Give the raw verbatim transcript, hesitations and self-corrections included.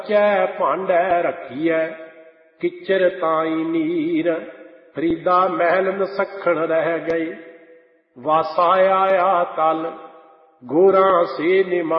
ਚੈ ਭਾਂਡੈ ਰੱਖੀਐ ਕਿਚਰ ਤਾਈ ਨੀਰ। ਫਰੀਦਾ ਮਹਿਲ ਨਸਖਣ ਰਹਿ ਗਏ, ਵਾਸਾ ਆਇਆ ਤਲ ਗੋਰਾਂ ਸੇ ਨਿਮਾ।